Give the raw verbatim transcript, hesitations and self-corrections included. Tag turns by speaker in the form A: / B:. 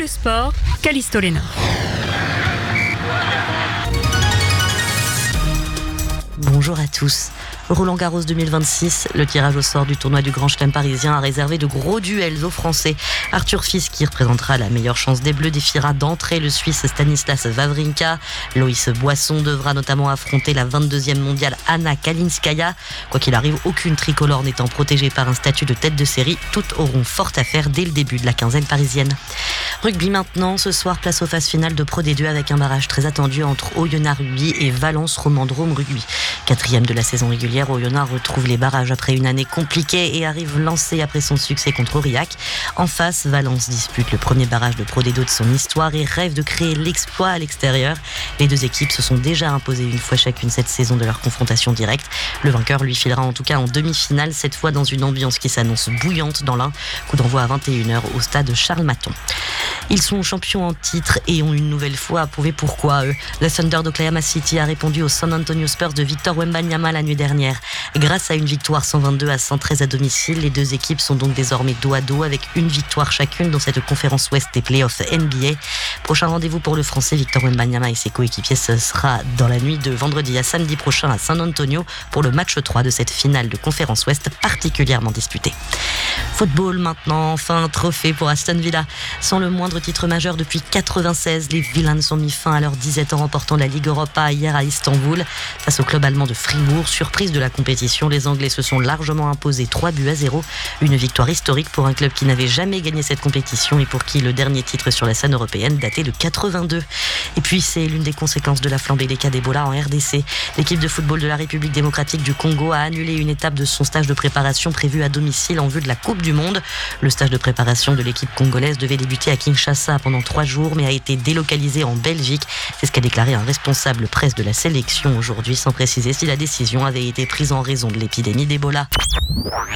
A: le sport, Callisto Léna.
B: Bonjour à tous. Roland Garros deux mille vingt-six, le tirage au sort du tournoi du Grand Chelem parisien a réservé de gros duels aux Français. Arthur Fils, qui représentera la meilleure chance des Bleus, défiera d'entrée le Suisse Stanislas Wawrinka. Loïs Boisson devra notamment affronter la vingt-deuxième mondiale Anna Kalinskaya. Quoi qu'il arrive, aucune tricolore n'étant protégée par un statut de tête de série, toutes auront fort à faire dès le début de la quinzaine parisienne. Rugby maintenant, ce soir, place aux phases finales de Pro D deux avec un barrage très attendu entre Oyonnax Rugby et Valence Romandrome Rugby. Quatrième de la saison régulière, Oyonnax retrouve les barrages après une année compliquée et arrive lancé après son succès contre Aurillac. En face, Valence dispute le premier barrage de Pro D deux de son histoire et rêve de créer l'exploit à l'extérieur. Les deux équipes se sont déjà imposées une fois chacune cette saison de leur confrontation directe. Le vainqueur lui filera en tout cas en demi-finale, cette fois dans une ambiance qui s'annonce bouillante dans l'Ain. Coup d'envoi à vingt et une heures au stade Charles Maton. Ils sont champions en titre et ont une nouvelle fois approuvé pourquoi eux. Le Thunder d'Oklahoma City a répondu aux San Antonio Spurs de Victor Wembanyama la nuit dernière. Grâce à une victoire cent vingt-deux à cent treize à domicile, les deux équipes sont donc désormais dos à dos avec une victoire chacune dans cette conférence Ouest des playoffs N B A. Prochain rendez-vous pour le Français Victor Wembanyama et ses coéquipiers, ce sera dans la nuit de vendredi à samedi prochain à San Antonio pour le match trois de cette finale de conférence Ouest particulièrement disputée. Football maintenant, enfin un trophée pour Aston Villa. Sans le moindre titre majeur depuis quatre-vingt-seize, les Villains ont mis fin à leur disette en remportant la Ligue Europa hier à Istanbul. Face au club allemand de Fribourg, surprise de la compétition, les Anglais se sont largement imposés trois buts à zéro. Une victoire historique pour un club qui n'avait jamais gagné cette compétition et pour qui le dernier titre sur la scène européenne datait de quatre-vingt-deux. Et puis c'est l'une des conséquences de la flambée des cas d'Ebola en R D C. L'équipe de football de la République démocratique du Congo a annulé une étape de son stage de préparation prévu à domicile en vue de la Coupe du Monde. Le stage de préparation de l'équipe congolaise devait débuter à Kinshasa pendant trois jours mais a été délocalisé en Belgique. C'est ce qu'a déclaré un responsable presse de la sélection aujourd'hui, sans préciser si la décision avait été prise en raison de l'épidémie d'Ebola.